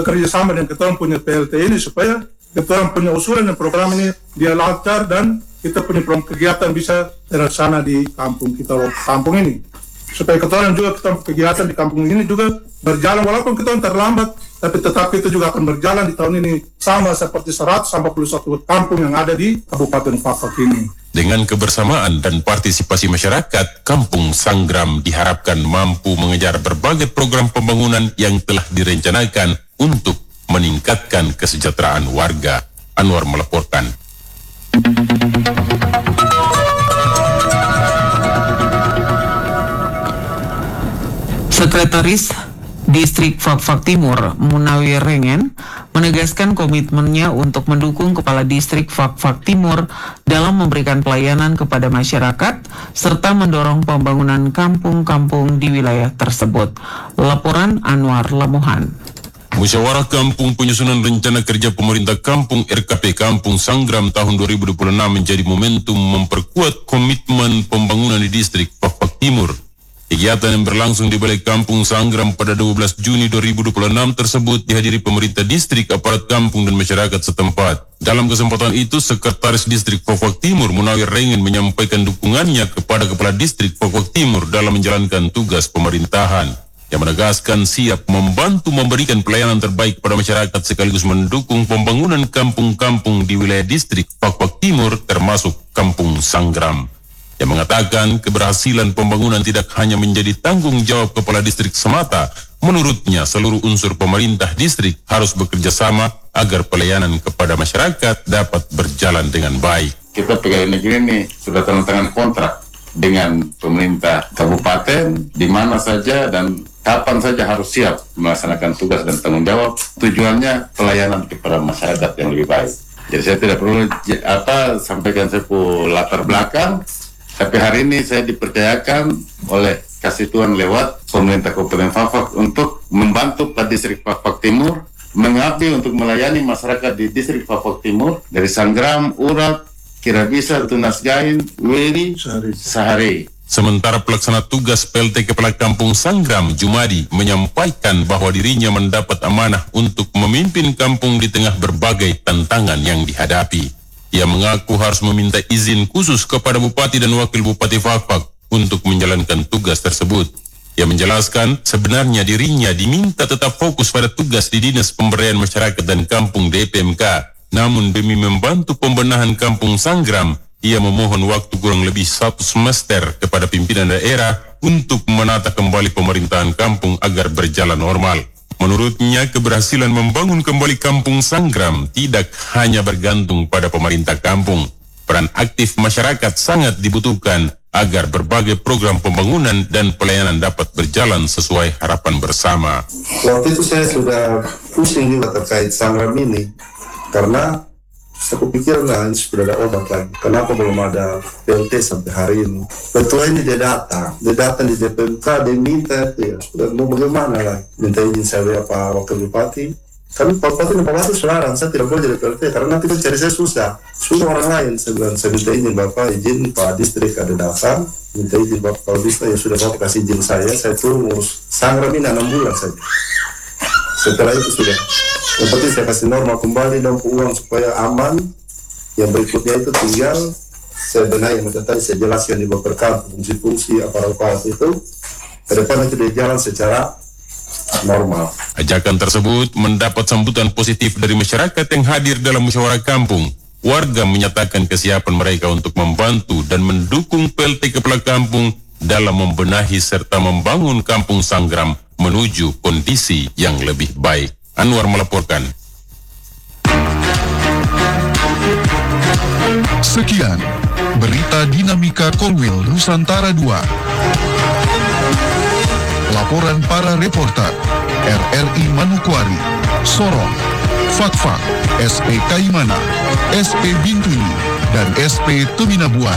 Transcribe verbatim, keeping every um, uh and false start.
bekerja sama dengan kita punya P L T ini supaya kita punya usulan dan program ini dia lancar dan kita punya program kegiatan bisa terlaksana di kampung kita, kampung ini. Supaya kita juga kita kegiatan di kampung ini juga berjalan walaupun kita terlambat, tapi tetap itu juga akan berjalan di tahun ini sama seperti seratus empat puluh satu kampung yang ada di Kabupaten Fafak ini. Dengan kebersamaan dan partisipasi masyarakat, Kampung Sanggram diharapkan mampu mengejar berbagai program pembangunan yang telah direncanakan untuk meningkatkan kesejahteraan warga. Anwar melaporkan. Sekretaris Distrik Fak-Fak Timur, Munawir Rengen, menegaskan komitmennya untuk mendukung Kepala Distrik Fak-Fak Timur dalam memberikan pelayanan kepada masyarakat serta mendorong pembangunan kampung-kampung di wilayah tersebut. Laporan Anwar Lamohan. Musyawarah Kampung Penyusunan Rencana Kerja Pemerintah Kampung R K P Kampung Sanggram tahun dua ribu dua puluh enam menjadi momentum memperkuat komitmen pembangunan di Distrik Fak-Fak Timur. Kegiatan yang berlangsung di Balai Kampung Sanggram pada dua belas Juni dua ribu dua puluh enam tersebut dihadiri pemerintah distrik, aparat kampung dan masyarakat setempat. Dalam kesempatan itu, Sekretaris Distrik Fak-Fak Timur Munawir Rengen menyampaikan dukungannya kepada Kepala Distrik Fak-Fak Timur dalam menjalankan tugas pemerintahan, yang menegaskan siap membantu memberikan pelayanan terbaik kepada masyarakat sekaligus mendukung pembangunan kampung-kampung di wilayah Distrik Fak-Fak Timur termasuk Kampung Sanggram. Yang mengatakan keberhasilan pembangunan tidak hanya menjadi tanggung jawab Kepala Distrik semata. Menurutnya, seluruh unsur pemerintah distrik harus bekerja sama agar pelayanan kepada masyarakat dapat berjalan dengan baik. Kita pegawai negeri ini sudah tanda tangan kontrak dengan pemerintah kabupaten di mana saja dan kapan saja harus siap melaksanakan tugas dan tanggung jawab. Tujuannya pelayanan kepada masyarakat yang lebih baik. Jadi saya tidak perlu apa sampaikan saya pun latar belakang. Tapi hari ini saya dipercayakan oleh kasih Tuhan lewat pemerintah Kabupaten Fafak untuk membantu Pak Distrik Fafak Timur mengabdi untuk melayani masyarakat di Distrik Fafak Timur dari Sanggram, Urat, Kirabisa, Tunas Gain, Weri, Sahari. Sementara pelaksana tugas P L T Kepala Kampung Sanggram, Jumadi, menyampaikan bahwa dirinya mendapat amanah untuk memimpin kampung di tengah berbagai tantangan yang dihadapi. Ia mengaku harus meminta izin khusus kepada Bupati dan Wakil Bupati Fafak untuk menjalankan tugas tersebut. Ia menjelaskan sebenarnya dirinya diminta tetap fokus pada tugas di Dinas Pemberdayaan Masyarakat dan Kampung D P M K. Namun demi membantu pembenahan Kampung Sanggram, ia memohon waktu kurang lebih satu semester kepada pimpinan daerah untuk menata kembali pemerintahan kampung agar berjalan normal. Menurutnya, keberhasilan membangun kembali Kampung Sanggram tidak hanya bergantung pada pemerintah kampung. Peran aktif masyarakat sangat dibutuhkan agar berbagai program pembangunan dan pelayanan dapat berjalan sesuai harapan bersama. Waktu itu saya sudah pusing juga terkait Sanggram ini, karena aku pikir nah ini sudah ada obat lagi. Kenapa belum ada P L T sampai hari ini? Betul ini dia datang, dia datang di D P M K, dia minta ya, sudah mau bagaimana lah? Minta izin saya Pak Wakil Bupati. Kami Pak Bupati dan Pak Bupati selarang, saya tidak boleh jadi P L T karena nanti cari saya susah. Susah orang lain, saya bilang, saya minta izin Bapak, izin Pak Distrik ada datang, minta izin Bapak Pak Distrik, ya sudah Bapak kasih izin saya, saya turun ngurus Sanggram ini enam bulan saja. Setelah itu sudah, yang penting saya kasih normal kembali dan uang supaya aman. Yang berikutnya itu tinggal saya benahi yang tadi saya jelaskan di beberapa fungsi-fungsi aparat itu ke depan itu dia jalan secara normal. Ajakan tersebut mendapat sambutan positif dari masyarakat yang hadir dalam musyawarah kampung. Warga menyatakan kesiapan mereka untuk membantu dan mendukung P L T Kepala Kampung dalam membenahi serta membangun Kampung Sanggram menuju kondisi yang lebih baik. Anwar melaporkan. Sekian berita dinamika Kolwil Nusantara dua. Laporan para reporter R R I Manokwari, Sorong, Fak-Fak, S P Kaimana, S P Bintuni, dan S P Tuminabuan.